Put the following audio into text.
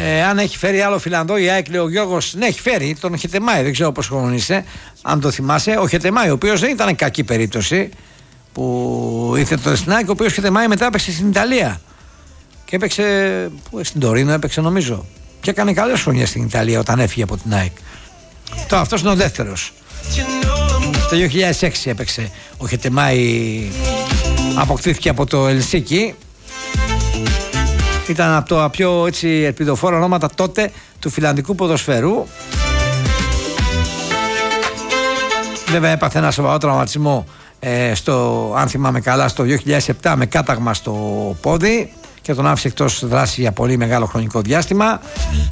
Αν έχει φέρει άλλο Φιλανδό η ΑΕΚ, λέει ο Γιώργος. Ναι, έχει φέρει τον Χετεμάη, δεν ξέρω πόσο χρόνο είσαι, αν το θυμάσαι. Ο Χετεμάη, ο οποίος δεν ήταν κακή περίπτωση που ήρθε τότε στην ΑΕΚ, ο οποίος Χετεμάη μετά έπαιξε στην Ιταλία. Και έπαιξε. Στην Τωρίνο έπαιξε, νομίζω. Και έκανε καλές χρονιές στην Ιταλία όταν έφυγε από την ΑΕΚ. Τώρα αυτός είναι ο δεύτερος. Το 2006 έπαιξε ο Χετεμάη, αποκτήθηκε από το Ελσίκι. Ήταν από τα πιο έτσι ελπιδοφόρα ονόματα τότε του φιλανδικού ποδοσφαίρου. Βέβαια έπαθε ένα σοβαρό τραυματισμό αν θυμάμαι καλά, στο 2007 με κάταγμα στο πόδι και τον άφησε εκτός δράση για πολύ μεγάλο χρονικό διάστημα.